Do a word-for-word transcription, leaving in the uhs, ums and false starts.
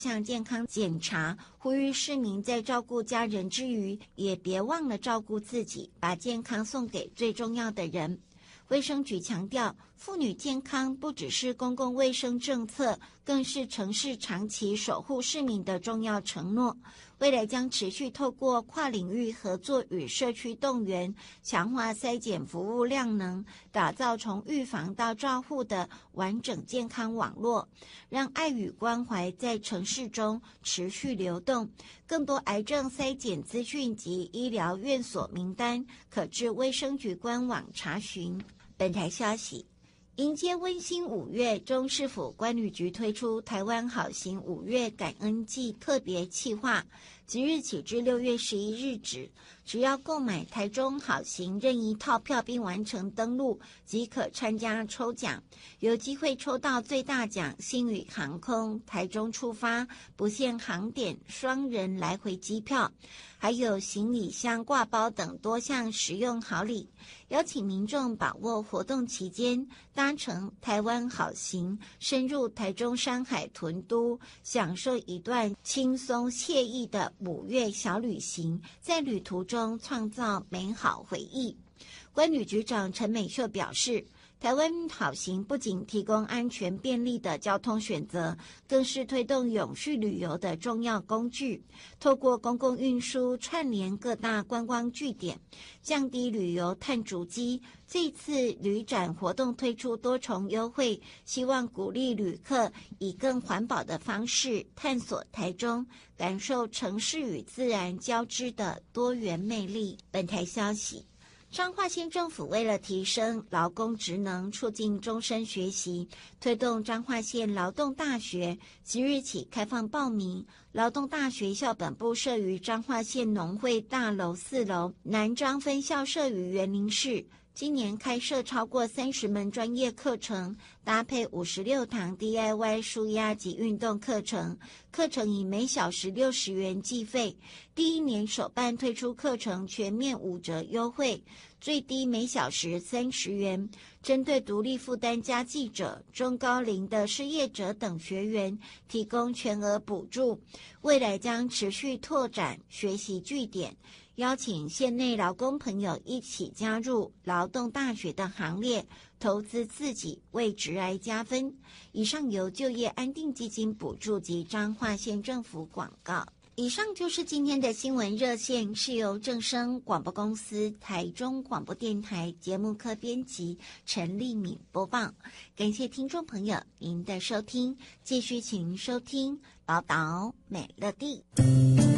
项健康检查，呼吁市民在照顾家人之余，也别忘了照顾自己，把健康送给最重要的人。卫生局强调，妇女健康不只是公共卫生政策，更是城市长期守护市民的重要承诺。未来将持续透过跨领域合作与社区动员，强化筛检服务量能，打造从预防到照护的完整健康网络，让爱与关怀在城市中持续流动。更多癌症筛检资讯及医疗院所名单，可至卫生局官网查询。本台消息，迎接温馨五月，中市府关旅局推出台湾好行五月感恩季特别企划，即日起至六月十一日止，只要购买台中好行任意套票并完成登录，即可参加抽奖，有机会抽到最大奖星宇航空台中出发不限航点双人来回机票，还有行李箱挂包等多项实用好礼。邀请民众把握活动期间，搭乘台湾好行深入台中山海屯都，享受一段轻松惬意的五月小旅行，在旅途中创造美好回忆。关旅局长陈美秀表示，台湾好行不仅提供安全便利的交通选择，更是推动永续旅游的重要工具。透过公共运输串联各大观光据点，降低旅游碳足迹。这次旅展活动推出多重优惠，希望鼓励旅客以更环保的方式探索台中，感受城市与自然交织的多元魅力。本台消息，彰化县政府为了提升劳工职能，促进终身学习，推动彰化县劳动大学即日起开放报名。劳动大学校本部设于彰化县农会大楼四楼，南彰分校设于园林市。今年开设超过三十门专业课程，搭配五十六堂 D I Y 舒压及运动课程，课程以每小时六十元计费。第一年首办推出课程全面五折优惠，最低每小时三十元。针对独立负担家计者、中高龄的失业者等学员，提供全额补助。未来将持续拓展学习据点，邀请县内劳工朋友一起加入劳动大学的行列，投资自己，为职涯加分。以上由就业安定基金补助及彰化县政府广告。以上就是今天的新闻热线，是由正声广播公司台中广播电台节目科编辑陈丽敏播报。感谢听众朋友您的收听，继续请收听宝岛美乐地。